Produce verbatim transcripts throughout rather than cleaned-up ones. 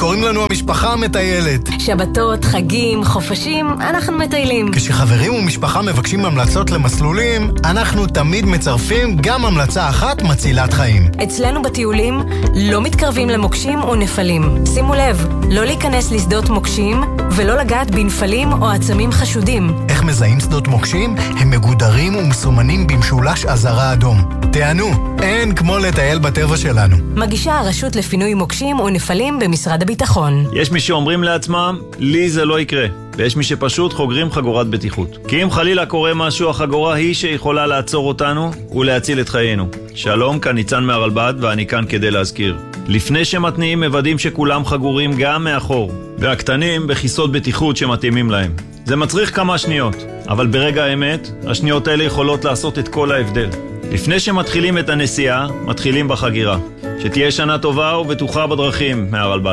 קוראים לנו המשפחה המטיילת. שבתות, חגים, חופשים, אנחנו מטיילים. כשחברים ומשפחה מבקשים המלצות למסלולים, אנחנו תמיד מצרפים גם המלצה אחת מצילת חיים. אצלנו בטיולים לא מתקרבים למוקשים או נפלים. שימו לב, לא להיכנס לשדות מוקשים ולא לגעת בנפלים או עצמים חשודים. איך מזהים שדות מוקשים? הם מגודרים ומסומנים במשולש אזהרה אדום. תענו, אין כמו לטייל בטבע שלנו. מגישה הרשות לפינוי מוקשים ונפלים במשרד הביטחון. יש מי שאומרים לעצמם, לי זה לא יקרה. ויש מי שפשוט חוגרים חגורת בטיחות. כי אם חלילה קורה משהו, החגורה היא שיכולה לעצור אותנו ולהציל את חיינו. שלום, כאן ניצן מהרלב"ד, ואני כאן כדי להזכיר. לפני שמתניעים מוודאים שכולם חגורים גם מאחור, והקטנים בכיסות בטיחות שמתאימים להם. זה מצריך כמה שניות, אבל ברגע האמת, השניות האלה יכולות לעשות את כל ההבדל. לפני שמתחילים את הנסיעה, מתחילים בחגירה. שתהיה שנה טובה ובטוחה בדרכים מהרלב"ד.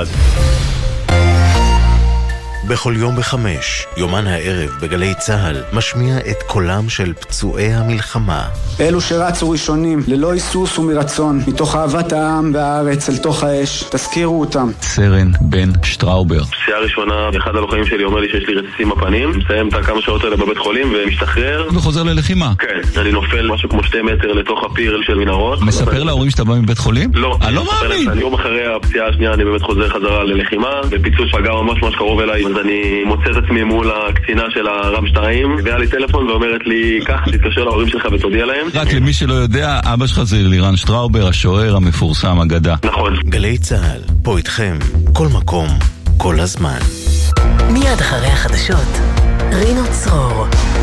בכל יום בחמש, יומן הערב בגלי צהל, משמיע את קולם של פצועי המלחמה. אלו שרצו ראשונים, ללא היסוס ומרצון, מתוך אהבת העם והארץ אל תוך האש, תזכירו אותם. סרן בן שטראובר. פציעה ראשונה, אחד הלוחמים שלי אומר לי שיש לי רסיסים בפנים, מסיים את הכמה שעות האלה בבית חולים ומשתחרר. וחוזר ללחימה. כן, אני נופל משהו כמו שתי מטר לתוך הפיר של מנהרות. מספר להורים שאתה בא מבית חולים? לא. אני לא מאמין. אני יום אחרי הפציעה השנייה אני באמת חוזר חזרה ללחימה, בפיצוץ פגע ממש ממש קרוב אליי, אז אני מוצא את עצמי מול הקצינה של הרם שתיים, והיה לי טלפון ואומרת לי, כך, תתקשר להורים שלך ותודיע להם. רק למי שלא יודע, אבא שלך זה לירן שטראובר, השוער המפורסם, אגדה. נכון. גלי צהל, פה איתכם, כל מקום, כל הזמן. מיד אחרי החדשות, רינו צרור.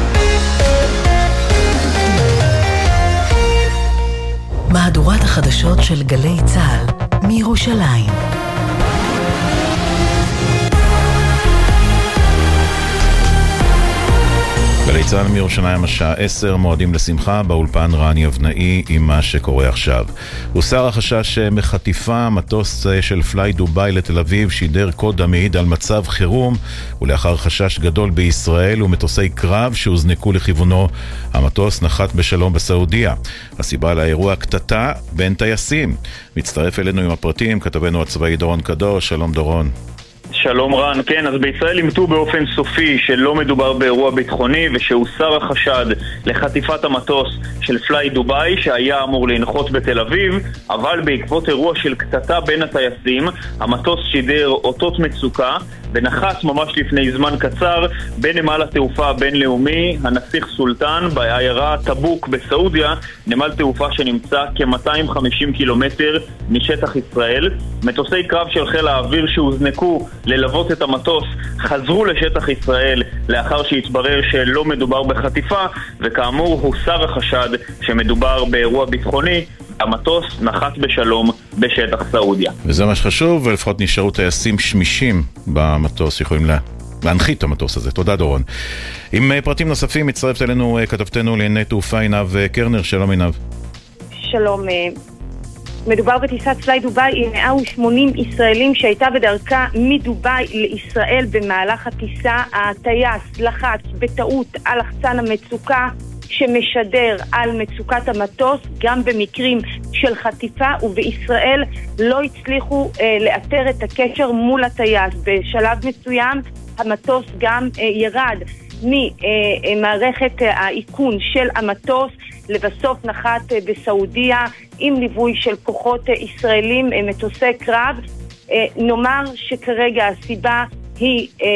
מהדורת החדשות של גלי צהל מירושלים. גלי צהל מירושלים השעה עשר, מועדים לשמחה, באולפן רן יבנאי עם מה שקורה עכשיו. הוסר החשש מחטיפה, מטוס של פליי דובאי לתל אביב שידר קוד המעיד על מצב חירום, ולאחר חשש גדול בישראל ומטוסי קרב שהוזנקו לכיוונו, המטוס נחת בשלום בסעודיה. הסיבה לאירוע קטטה בין טייסים. מצטרף אלינו עם הפרטים כתבנו הצבאי דורון קדוש. שלום דורון. שלום רן, כן, אז בישראל אימתו באופן סופי שלא מדובר באירוע ביטחוני ושהוסר החשד לחטיפת המטוס של פליי דובאי שהיה אמור לנחות בתל אביב, אבל בעקבות אירוע של קטטה בין הטייסים, המטוס שידר אותות מצוקה ונחת ממש לפני זמן קצר בנמל התעופה הבינלאומי הנסיך סולטן בעיירה טבוק בסעודיה, נמל תעופה שנמצא כ-מאתיים וחמישים קילומטר משטח ישראל. מטוסי קרב של חיל האוויר שהוזנקו ללוות את המטוס חזרו לשטח ישראל לאחר שהתברר שלא מדובר בחטיפה, וכאמור הוסר החשד שמדובר באירוע ביטחוני. המטוס נחת בשלום בשטח סעודיה. וזה מה שחשוב, ולפחות נשארו טייסים שמישים במטוס שיכולים לה... להנחית את המטוס הזה. תודה דורון. עם פרטים נוספים מצטרפת אלינו כתבתנו לענייני תעופה עינב קרנר. שלום עינב. שלום. מדובר בטיסת פליי דובאי עם מאה ושמונים ישראלים שהייתה בדרכה מדובאי לישראל. במהלך הטיסה הטייס לחץ בטעות על לחצן המצוקה שמשדר על מצוקת המטוס גם במקרים של חטיפה, ובישראל לא הצליחו אה, לאתר את הקשר מול הטייס. בשלב מסוים המטוס גם אה, ירד ממערכת אה, האיכון של המטוס, לבסוף נחת אה, בסעודיה עם ליווי של כוחות אה, ישראלים, אה, מטוסי קרב. אה, נאמר שכרגע הסיבה היא אה,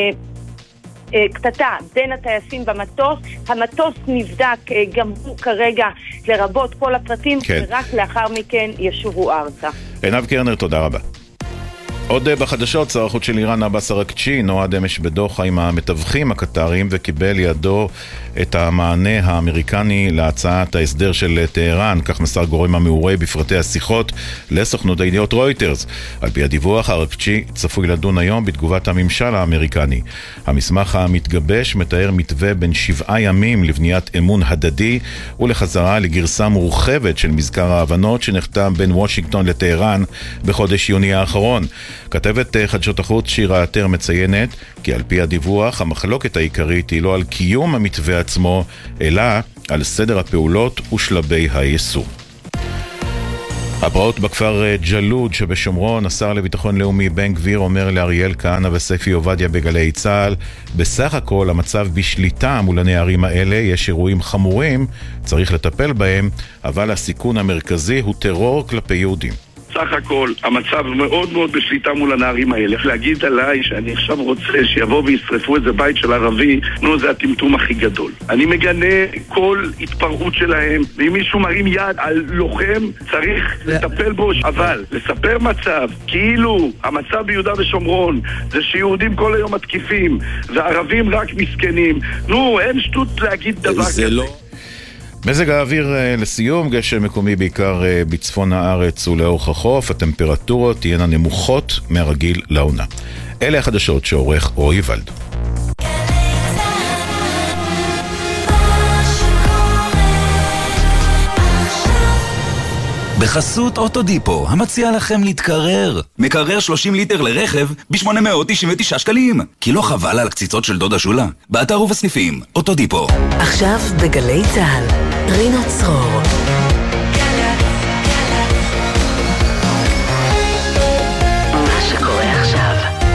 קטטה בין הטייסים במטוס. המטוס נבדק גם הוא כרגע לרבות כל הפרטים, כן. ורק לאחר מכן ישובו ארצה. עינב קרנר, תודה רבה. עוד בחדשות, שר החוץ של איראן עבאס אראגצ'י נועד אמש בדוחה עם המתווכים הקטרים וקיבל לידו את המענה האמריקני להצעת ההסדר של טהרן, כך מסר גורם המעורה בפרטי השיחות לסוכנות הידיעות רויטרס. על פי הדיווח, אראגצ'י צפוי לדון היום בתגובת הממשל האמריקני. המסמך המתגבש מתאר מתווה בין שבעה ימים לבניית אמון הדדי ולחזרה לגרסה מורחבת של מזכר ההבנות שנחתם בין וושינגטון לטהרן בחודש יוני האחרון. כתבת חדשות החוץ שירה עטר מציינת כי על פי הדיווח המחלוקת העיקרית היא לא על קיום המתווה עצמו, אלא על סדר הפעולות ושלבי היישום. הפרעות בכפר ג'לוד שבשומרון, השר לביטחון לאומי בן גביר אומר לאריאל כהנא וספי עובדיה בגלי צה"ל, בסך הכל המצב בשליטה מול הנערים האלה, יש אירועים חמורים, צריך לטפל בהם, אבל הסיכון המרכזי הוא טרור כלפי יהודים. סך הכל, המצב מאוד מאוד בשליטה מול הנערים האלה. להגיד עליי שאני עכשיו רוצה שיבוא וישרפו איזה בית של ערבי, נו, זה הטמטום הכי גדול. אני מגנה כל התפרעות שלהם, ואם מישהו מרים יד על לוחם, צריך לטפל בו. אבל לספר מצב, כאילו המצב ביהודה ושומרון זה שיהודים כל היום מתקיפים, וערבים רק מסכנים. נו, אין שטות להגיד דבר כזה. לא... מזג האוויר לסיום, גשם מקומי בעיקר בצפון הארץ ולאורך החוף, הטמפרטורות תהיינה נמוכות מהרגיל לעונה. אלה החדשות שעורך רועי ולד. בחסות אוטודיפו, המציע לכם להתקרר. מקרר שלושים ליטר לרכב ב-שמונה מאות תשעים ותשעה שקלים. כי לא חבל על קציצות של דודה שולה? באתר ובסניפים, אוטודיפו. עכשיו בגלי צהל, רינו צרור. מה שקורה עכשיו.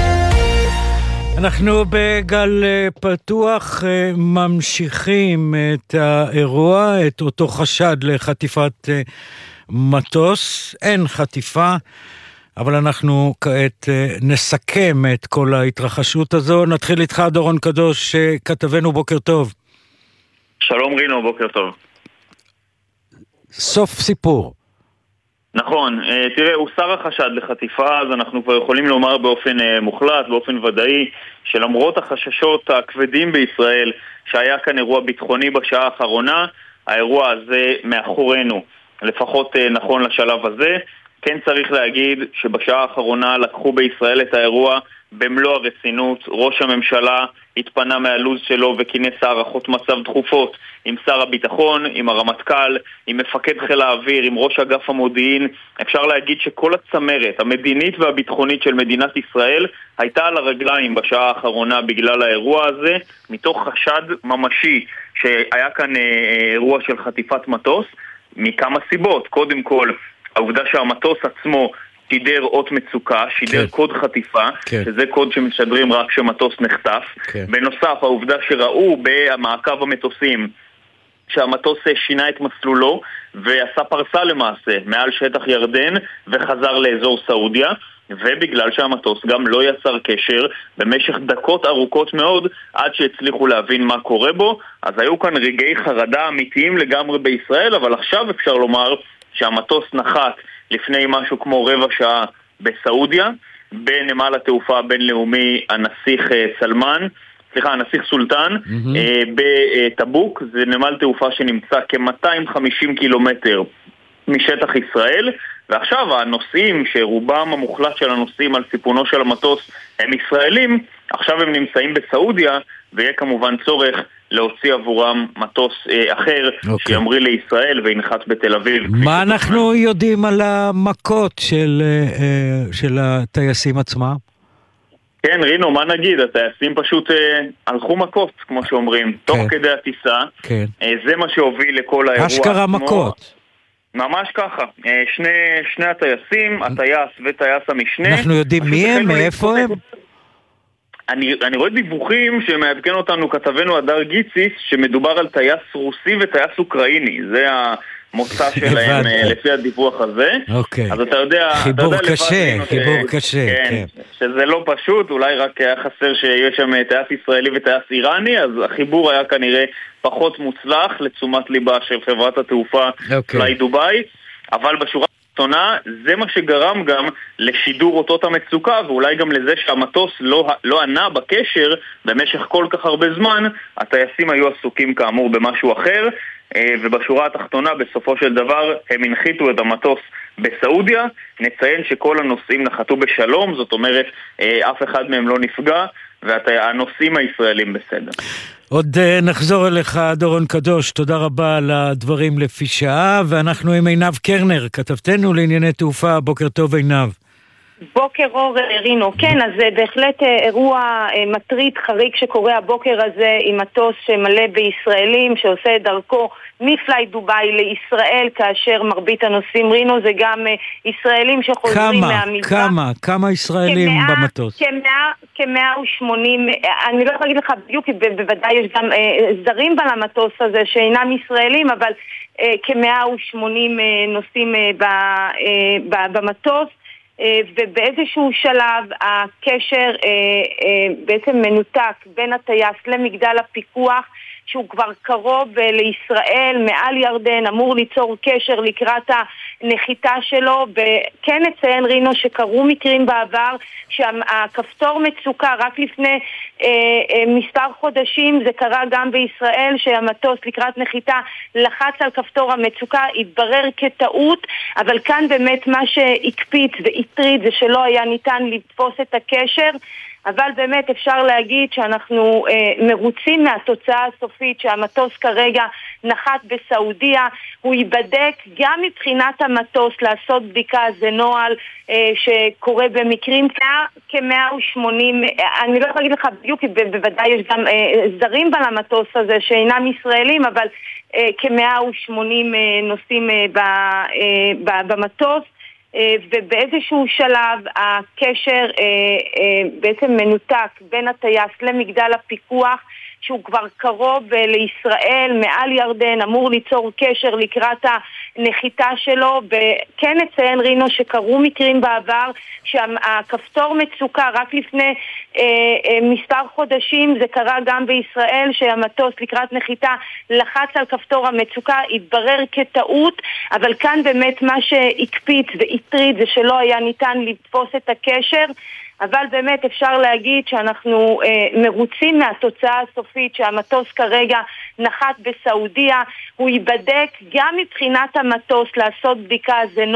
אנחנו בגל פתוח ממשיכים את האירוע, את אותו חשד לחטיפת מטוס. אין חטיפה, אבל אנחנו כעת נסכם את כל ההתרחשות הזו. נתחיל איתך דורון קדוש, כתבנו, בוקר טוב. שלום רינו, בוקר טוב. סוף סיפור. נכון, תראה, הוא שר החשד לחטיפה, אז אנחנו כבר יכולים לומר באופן מוחלט, באופן ודאי, שלמרות החששות הכבדים בישראל, שהיה כאן אירוע ביטחוני בשעה האחרונה, האירוע הזה מאחורינו. לפחות נכון לשלב הזה. כן צריך להגיד שבשעה האחרונה לקחו בישראל את האירוע במלוא הרצינות. ראש הממשלה התפנה מהלוז שלו וכינס הערכות מצב דחופות עם שר הביטחון, עם הרמטכ"ל, עם מפקד חיל האוויר, עם ראש אגף המודיעין. אפשר להגיד שכל הצמרת המדינית והביטחונית של מדינת ישראל הייתה על הרגליים בשעה האחרונה בגלל האירוע הזה, מתוך חשד ממשי שהיה כאן אירוע של חטיפת מטוס. מכמה סיבות. קודם כל, העובדה שהמטוס עצמו שידר אות מצוקה, שידר כן. קוד חטיפה, כן. שזה קוד שמשדרים רק שמטוס נחטף. כן. בנוסף, העובדה שראו במעקב המטוסים שהמטוס שינה את מסלולו ועשה פרסה למעשה מעל שטח ירדן וחזר לאזור סעודיה, ובגלל שהמטוס גם לא יצר קשר במשך דקות ארוכות מאוד עד שהצליחו להבין מה קורה בו. אז היו כאן רגעי חרדה אמיתיים לגמרי בישראל, אבל עכשיו אפשר לומר שהמטוס נחת לפני משהו כמו רבע שעה בסעודיה, בנמל התעופה הבינלאומי הנסיך סלמן, סליחה, הנסיך סולטן, mm-hmm. אה, בטבוק. זה נמל תעופה שנמצא כ-מאתיים וחמישים קילומטר משטח ישראל, ועכשיו הנוסעים, שרובם המוחלט של הנוסעים על סיפונו של המטוס הם ישראלים, עכשיו הם נמצאים בסעודיה, ויהיה כמובן צורך להוציא עבורם מטוס אה, אחר okay. שימריא לישראל וינחת בתל אביב. מה אנחנו יודעים על המכות של, אה, של הטייסים עצמם? כן, רינו, מה נגיד? הטייסים פשוט אה, הלכו מכות, כמו שאומרים, כן. תוך כדי הטיסה. כן. אה, זה מה שהוביל לכל האירוע. אשכרה מכות. ממש ככה. אה, שני, שני הטייסים, הטייס וטייס המשנה. אנחנו יודעים מי הם? מאיפה הם? אני, אני רואה דיווחים שמעדכן אותנו כתבנו הדר גיציס, שמדובר על טייס רוסי וטייס אוקראיני. זה המוצא שלהם לפי הדיווח הזה. אוקיי. אז אתה יודע... חיבור אתה יודע קשה, חיבור ש... קשה. כן, כן. שזה לא פשוט, אולי רק היה חסר שיש שם טייס ישראלי וטייס איראני, אז החיבור היה כנראה פחות מוצלח לתשומת ליבה של חברת התעופה פליי דובאי, אבל בשורה... תונה, זה מה שגרם גם לשידור אותות המצוקה, ואולי גם לזה שהמטוס לא, לא ענה בקשר במשך כל כך הרבה זמן. הטייסים היו עסוקים כאמור במשהו אחר, ובשורה התחתונה בסופו של דבר הם הנחיתו את המטוס בסעודיה. נציין שכל הנוסעים נחתו בשלום, זאת אומרת אף אחד מהם לא נפגע, והנוסעים הישראלים בסדר. עוד נחזור אליך דורון קדוש, תודה רבה על הדברים לפי שעה, ואנחנו עם עינב קרנר, כתבתנו לענייני תעופה. בוקר טוב עינב. בוקר אור רינו, כן, אז זה בהחלט אירוע מטריד חריג שקורה הבוקר הזה עם מטוס שמלא בישראלים שעושה את דרכו מפלייט דובאי לישראל, כאשר מרבית הנוסעים רינו זה גם ישראלים שחוזרים מהמזרח. כמה, כמה, כמה ישראלים כמאה, במטוס? כמאה, כמאה ושמונים, אני לא יכולה להגיד לך בדיוק, בוודאי יש גם זרים במטוס הזה שאינם ישראלים, אבל כמאה ושמונים נוסעים במטוס. ובאיזשהו שלב הקשר בעצם מנותק בין הטייס למגדל הפיקוח, שהוא כבר קרוב לישראל, מעל ירדן, אמור ליצור קשר לקראת הנחיתה שלו. וכן נציין רינו שקרו מקרים בעבר שהכפתור מצוקה רק לפני אה, אה, מספר חודשים, זה קרה גם בישראל, שהמטוס לקראת נחיתה לחץ על כפתור המצוקה, התברר כטעות, אבל כאן באמת מה שהקפיץ והטריד זה שלא היה ניתן לתפוס את הקשר. אבל באמת אפשר להגיד שאנחנו אה, מרוצים מהתוצאה הסופית, שהמטוס כרגע נחת בסעודיה. הוא ייבדק גם מבחינת המטוס, לעשות בדיקה, זה נוהל אה, שקורה במקרים כ-מאה ושמונים, אני לא יכולה להגיד לך בדיוק, בוודאי יש גם אה, זרים במטוס הזה שאינם ישראלים, אבל אה, כ-מאה ושמונים אה, נוסעים אה, ב, אה, במטוס. ובאיזשהו שלב הקשר בעצם מנותק בין הטייס למגדל הפיקוח, שהוא כבר קרוב לישראל, מעל ירדן, אמור ליצור קשר לקראת הנחיתה שלו. וכן נציין רינו שקרו מקרים בעבר שהכפתור מצוקה רק לפני אה, אה, מספר חודשים, זה קרה גם בישראל, שהמטוס לקראת נחיתה לחץ על כפתור המצוקה, התברר כטעות, אבל כאן באמת מה שהקפיץ והטריד זה שלא היה ניתן לתפוס את הקשר. אבל באמת אפשר להגיד שאנחנו אה, מרוצים מהתוצאה הסופית, שהמטוס כרגע נחת בסעודיה. הוא ייבדק גם מבחינת המטוס, לעשות בדיקה, זה